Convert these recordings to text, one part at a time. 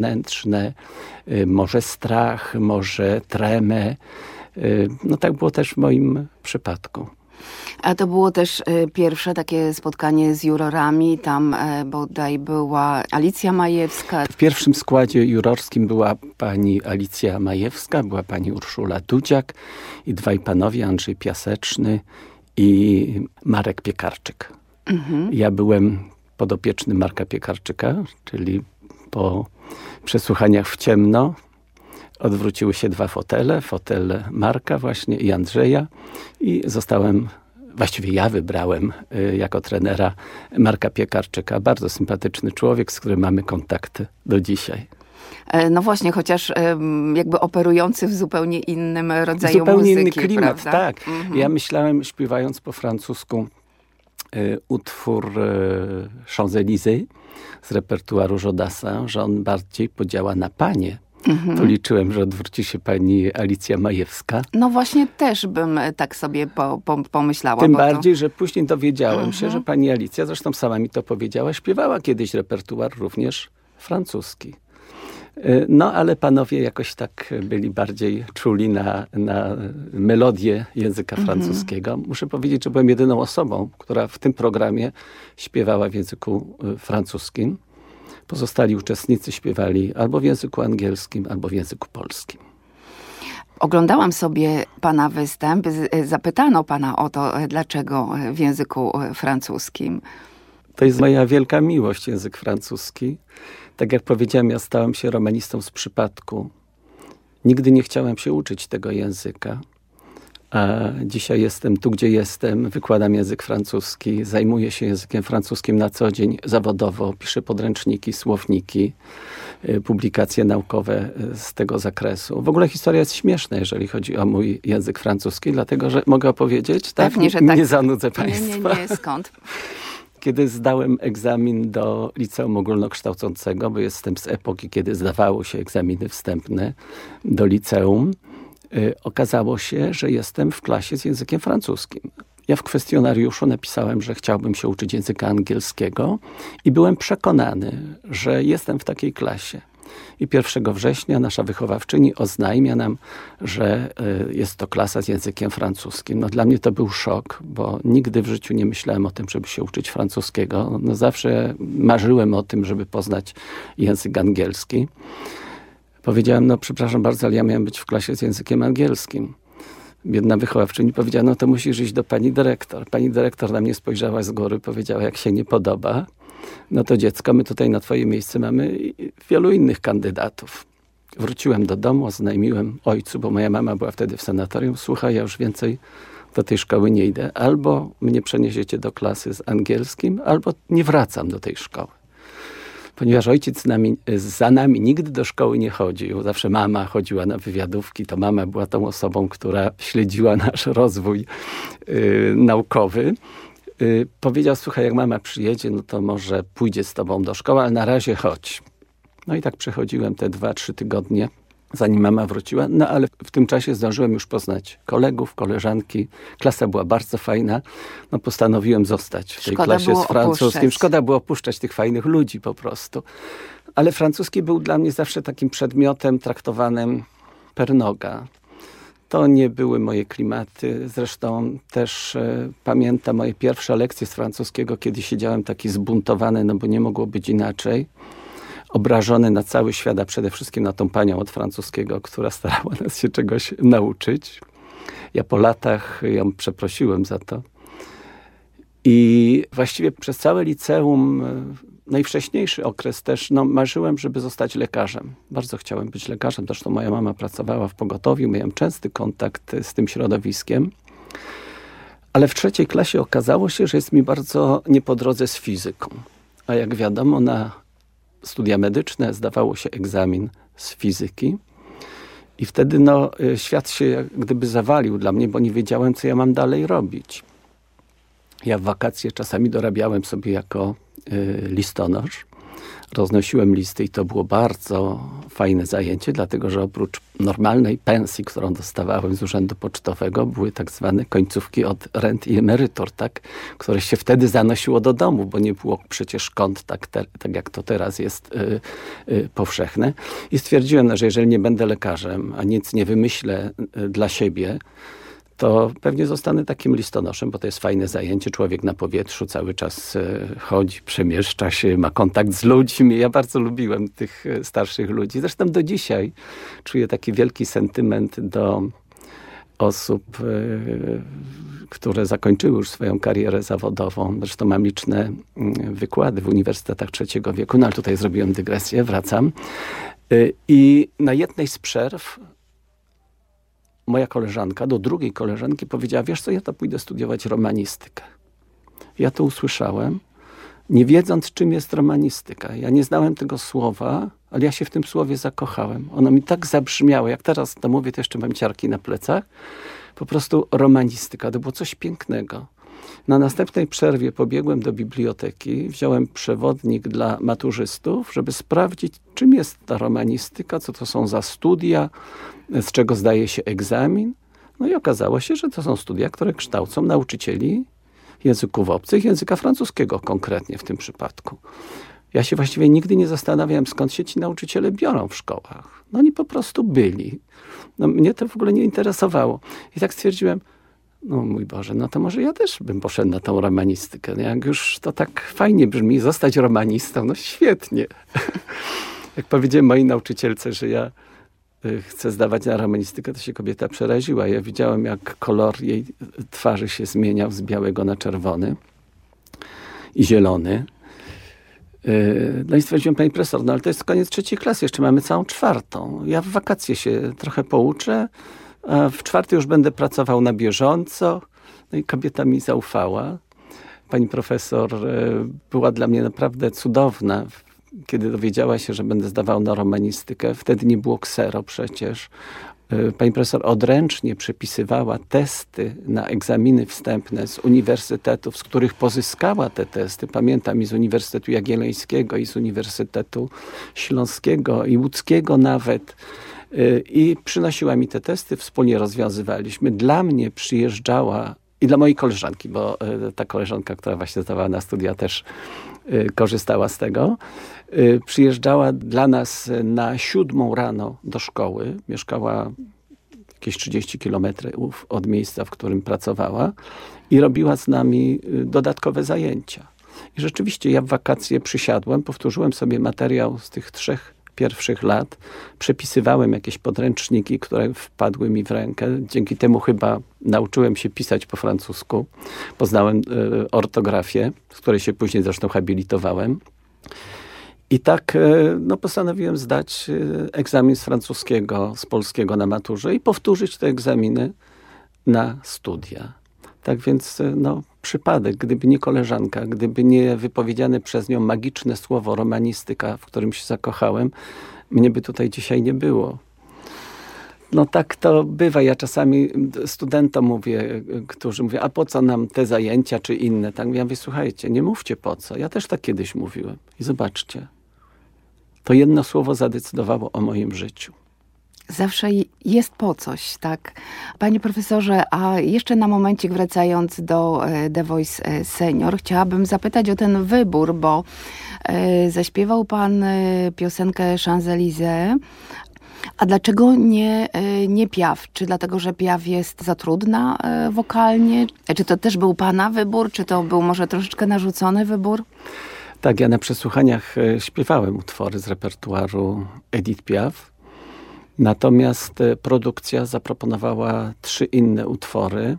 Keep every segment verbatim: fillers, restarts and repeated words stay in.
wewnętrzne, może strach, może tremę. No tak było też w moim przypadku. A to było też y, pierwsze takie spotkanie z jurorami. Tam y, bodaj była Alicja Majewska. W pierwszym składzie jurorskim była pani Alicja Majewska, była pani Urszula Dudziak i dwaj panowie, Andrzej Piaseczny i Marek Piekarczyk. Mhm. Ja byłem podopieczny Marka Piekarczyka, czyli po przesłuchaniach w ciemno odwróciły się dwa fotele, fotel Marka właśnie i Andrzeja i zostałem, właściwie ja wybrałem y, jako trenera Marka Piekarczyka. Bardzo sympatyczny człowiek, z którym mamy kontakty do dzisiaj. No właśnie, chociaż jakby operujący w zupełnie innym rodzaju zupełnie muzyki. Zupełnie inny klimat, prawda? tak. Mhm. Ja myślałem, śpiewając po francusku y, utwór y, Champs-Élysées z repertuaru Jodasa, że on bardziej podziała na panie. Mhm. To liczyłem, że odwróci się pani Alicja Majewska. No właśnie też bym tak sobie po, po, pomyślała. Tym bo bardziej, to... że później dowiedziałem mhm. się, że pani Alicja, zresztą sama mi to powiedziała, śpiewała kiedyś repertuar również francuski. No ale panowie jakoś tak byli bardziej czuli na, na melodię języka mhm. francuskiego. Muszę powiedzieć, że byłem jedyną osobą, która w tym programie śpiewała w języku francuskim. Pozostali uczestnicy śpiewali albo w języku angielskim, albo w języku polskim. Oglądałam sobie pana występ. Zapytano pana o to, dlaczego w języku francuskim. To jest moja wielka miłość, język francuski. Tak jak powiedziałem, ja stałem się romanistą z przypadku. Nigdy nie chciałem się uczyć tego języka. A dzisiaj jestem tu, gdzie jestem, wykładam język francuski, zajmuję się językiem francuskim na co dzień zawodowo, piszę podręczniki, słowniki, publikacje naukowe z tego zakresu. W ogóle historia jest śmieszna, jeżeli chodzi o mój język francuski, dlatego, że mogę opowiedzieć, tak? Pewnie, że tak. Nie zanudzę państwa. Nie, nie, nie, skąd? Kiedy zdałem egzamin do liceum ogólnokształcącego, bo jestem z epoki, kiedy zdawało się egzaminy wstępne do liceum, y, okazało się, że jestem w klasie z językiem francuskim. Ja w kwestionariuszu napisałem, że chciałbym się uczyć języka angielskiego i byłem przekonany, że jestem w takiej klasie. I pierwszego września nasza wychowawczyni oznajmia nam, że y, jest to klasa z językiem francuskim. No dla mnie to był szok, bo nigdy w życiu nie myślałem o tym, żeby się uczyć francuskiego. No zawsze marzyłem o tym, żeby poznać język angielski. Powiedziałem, no przepraszam bardzo, ale ja miałem być w klasie z językiem angielskim. Biedna wychowawczyni powiedziała, no to musisz iść do pani dyrektor. Pani dyrektor na mnie spojrzała z góry, powiedziała, jak się nie podoba, no to dziecko, my tutaj na twoje miejsce mamy wielu innych kandydatów. Wróciłem do domu, oznajmiłem ojcu, bo moja mama była wtedy w sanatorium. Słuchaj, ja już więcej do tej szkoły nie idę. Albo mnie przeniesiecie do klasy z angielskim, albo nie wracam do tej szkoły. Ponieważ ojciec z nami, za nami nigdy do szkoły nie chodził. Zawsze mama chodziła na wywiadówki. To mama była tą osobą, która śledziła nasz rozwój yy, naukowy. Yy, powiedział, słuchaj, jak mama przyjedzie, no to może pójdzie z tobą do szkoły, ale na razie chodź. No i tak przechodziłem te dwa, trzy tygodnie, zanim mama wróciła. No ale w tym czasie zdążyłem już poznać kolegów, koleżanki. Klasa była bardzo fajna. No postanowiłem zostać w tej Szkoda klasie z francuskim. Opuszczać. Szkoda było opuszczać tych fajnych ludzi po prostu. Ale francuski był dla mnie zawsze takim przedmiotem traktowanym per noga. To nie były moje klimaty. Zresztą też e, pamiętam moje pierwsze lekcje z francuskiego, kiedy siedziałem taki zbuntowany, no bo nie mogło być inaczej. Obrażony na cały świat, a przede wszystkim na tą panią od francuskiego, która starała nas się czegoś nauczyć. Ja po latach ją przeprosiłem za to. I właściwie przez całe liceum, najwcześniejszy okres też, no, marzyłem, żeby zostać lekarzem. Bardzo chciałem być lekarzem. Zresztą moja mama pracowała w pogotowiu, miałem częsty kontakt z tym środowiskiem. Ale w trzeciej klasie okazało się, że jest mi bardzo nie po drodze z fizyką. A jak wiadomo, na studia medyczne zdawało się egzamin z fizyki. I wtedy no, świat się jak gdyby zawalił dla mnie, bo nie wiedziałem, co ja mam dalej robić. Ja w wakacje czasami dorabiałem sobie jako y, listonosz. roznosiłem listy i to było bardzo fajne zajęcie, dlatego że oprócz normalnej pensji, którą dostawałem z urzędu pocztowego, były tak zwane końcówki od rent i emerytur, tak, które się wtedy zanosiło do domu, bo nie było przecież kont tak, te, tak jak to teraz jest y, y, powszechne. I stwierdziłem, no, że jeżeli nie będę lekarzem, a nic nie wymyślę y, dla siebie, to pewnie zostanę takim listonoszem, bo to jest fajne zajęcie. Człowiek na powietrzu cały czas chodzi, przemieszcza się, ma kontakt z ludźmi. Ja bardzo lubiłem tych starszych ludzi. Zresztą do dzisiaj czuję taki wielki sentyment do osób, które zakończyły już swoją karierę zawodową. Zresztą mam liczne wykłady w uniwersytetach trzeciego wieku, no ale tutaj zrobiłem dygresję, wracam. I na jednej z przerw moja koleżanka do drugiej koleżanki powiedziała, wiesz co, ja to pójdę studiować romanistykę. Ja to usłyszałem, nie wiedząc, czym jest romanistyka. Ja nie znałem tego słowa, ale ja się w tym słowie zakochałem. Ono mi tak zabrzmiało, jak teraz to mówię, to jeszcze mam ciarki na plecach. Po prostu romanistyka, to było coś pięknego. Na następnej przerwie pobiegłem do biblioteki, wziąłem przewodnik dla maturzystów, żeby sprawdzić, czym jest ta romanistyka, co to są za studia, z czego zdaje się egzamin. No i okazało się, że to są studia, które kształcą nauczycieli języków obcych, języka francuskiego konkretnie w tym przypadku. Ja się właściwie nigdy nie zastanawiałem, skąd się ci nauczyciele biorą w szkołach. No oni po prostu byli. No, mnie to w ogóle nie interesowało. I tak stwierdziłem, no mój Boże, no to może ja też bym poszedł na tą romanistykę. Jak już to tak fajnie brzmi, zostać romanistą, no świetnie. Jak powiedziałem mojej nauczycielce, że ja chcę zdawać na romanistykę, to się kobieta przeraziła. Ja widziałem, jak kolor jej twarzy się zmieniał z białego na czerwony i zielony. No i stwierdziłem, pani profesor, no ale to jest koniec trzeciej klasy, jeszcze mamy całą czwartą. Ja w wakacje się trochę pouczę, a w czwartej już będę pracował na bieżąco. No i kobieta mi zaufała. Pani profesor była dla mnie naprawdę cudowna. Kiedy dowiedziała się, że będę zdawał na romanistykę, wtedy nie było ksero przecież. Pani profesor odręcznie przepisywała testy na egzaminy wstępne z uniwersytetów, z których pozyskała te testy. Pamiętam i z Uniwersytetu Jagiellońskiego, i z Uniwersytetu Śląskiego, i łódzkiego nawet. I przynosiła mi te testy, wspólnie rozwiązywaliśmy. Dla mnie przyjeżdżała, i dla mojej koleżanki, bo ta koleżanka, która właśnie zdawała na studia, też korzystała z tego. Przyjeżdżała dla nas na siódmą rano do szkoły. Mieszkała jakieś trzydzieści kilometrów od miejsca, w którym pracowała i robiła z nami dodatkowe zajęcia. I rzeczywiście ja w wakacje przysiadłem, powtórzyłem sobie materiał z tych trzech pierwszych lat, przepisywałem jakieś podręczniki, które wpadły mi w rękę. Dzięki temu chyba nauczyłem się pisać po francusku. Poznałem y, ortografię, z której się później zresztą habilitowałem. I tak y, no, postanowiłem zdać y, egzamin z francuskiego, z polskiego na maturze i powtórzyć te egzaminy na studia. Tak więc no, przypadek, gdyby nie koleżanka, gdyby nie wypowiedziane przez nią magiczne słowo romanistyka, w którym się zakochałem, mnie by tutaj dzisiaj nie było. No tak to bywa. Ja czasami studentom mówię, którzy mówią, a po co nam te zajęcia czy inne? Tak ja mówię, słuchajcie, nie mówcie po co. Ja też tak kiedyś mówiłem. I zobaczcie, to jedno słowo zadecydowało o moim życiu. Zawsze jest po coś, tak? Panie profesorze, a jeszcze na momencik wracając do The Voice Senior, chciałabym zapytać o ten wybór, bo zaśpiewał pan piosenkę Champs-Élysées. A dlaczego nie, nie Piaf? Czy dlatego, że Piaf jest za trudna wokalnie? Czy to też był pana wybór? Czy to był może troszeczkę narzucony wybór? Tak, ja na przesłuchaniach śpiewałem utwory z repertuaru Edith Piaf. Natomiast produkcja zaproponowała trzy inne utwory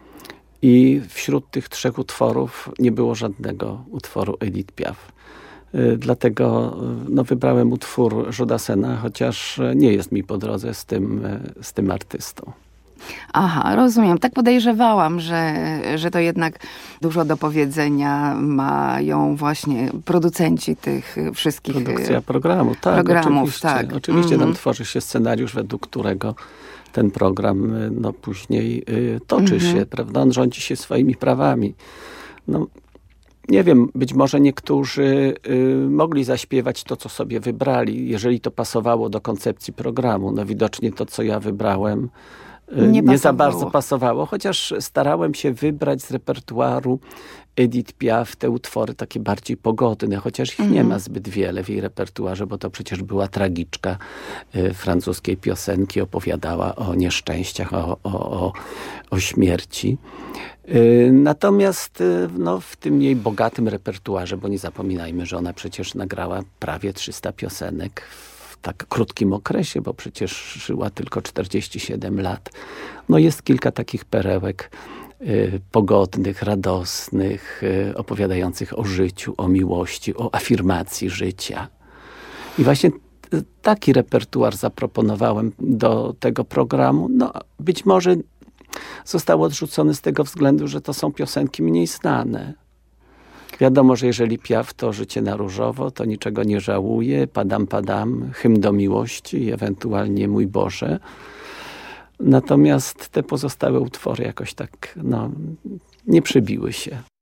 i wśród tych trzech utworów nie było żadnego utworu Edith Piaf. Dlatego no, wybrałem utwór Jodasena, chociaż nie jest mi po drodze z tym, z tym artystą. Aha, rozumiem. Tak podejrzewałam, że, że to jednak dużo do powiedzenia mają właśnie producenci tych wszystkich Produkcja programu, tak. Programów, oczywiście. tak. Oczywiście mm-hmm. tam tworzy się scenariusz, według którego ten program no, później y, toczy mm-hmm. się, prawda? On rządzi się swoimi prawami. No, nie wiem, być może niektórzy y, mogli zaśpiewać to, co sobie wybrali, jeżeli to pasowało do koncepcji programu. No widocznie to, co ja wybrałem, y, nie, nie za bardzo pasowało, chociaż starałem się wybrać z repertuaru Edith Piaf te utwory takie bardziej pogodne, chociaż ich mm. nie ma zbyt wiele w jej repertuarze, bo to przecież była tragiczka y, francuskiej piosenki, opowiadała o nieszczęściach, o, o, o, o śmierci. Y, natomiast y, no, w tym jej bogatym repertuarze, bo nie zapominajmy, że ona przecież nagrała prawie trzysta piosenek w tak krótkim okresie, bo przecież żyła tylko czterdzieści siedem lat. No jest kilka takich perełek y, pogodnych, radosnych, y, opowiadających o życiu, o miłości, o afirmacji życia. I właśnie t- taki repertuar zaproponowałem do tego programu. No być może został odrzucony z tego względu, że to są piosenki mniej znane. Wiadomo, że jeżeli Piaf to Życie na różowo, to Niczego nie żałuję, Padam, padam, Hymn do miłości i ewentualnie Mój Boże. Natomiast te pozostałe utwory jakoś tak no, nie przebiły się.